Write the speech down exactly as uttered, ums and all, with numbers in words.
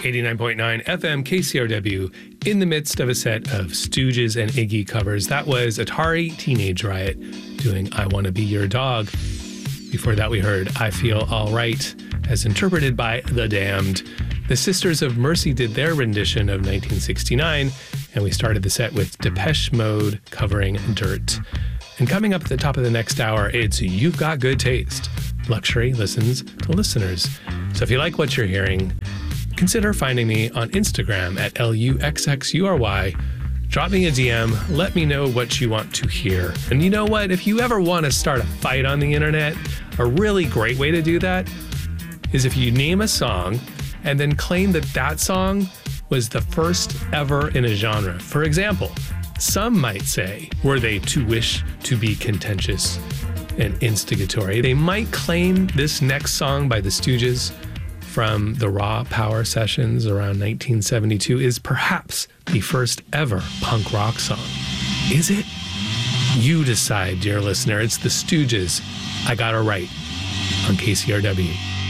eighty-nine point nine F M K C R W, in the midst of a set of Stooges and Iggy covers. That was Atari Teenage Riot doing I Wanna Be Your Dog. Before that, we heard I Feel Alright, as interpreted by The Damned. The Sisters of Mercy did their rendition of nineteen sixty-nine, and we started the set with Depeche Mode covering Dirt. And coming up at the top of the next hour, it's You've Got Good Taste. Luxury listens to listeners. So if you like what you're hearing, consider finding me on Instagram at L U X X U R Y. Drop me a D M, let me know what you want to hear. And you know what? If you ever want to start a fight on the internet, a really great way to do that is if you name a song and then claim that that song was the first ever in a genre. For example, some might say, were they to wish to be contentious and instigatory, they might claim this next song by the Stooges from the Raw Power sessions around nineteen seventy-two is perhaps the first ever punk rock song. Is it? You decide, dear listener. It's the Stooges. I Got It Right on K C R W.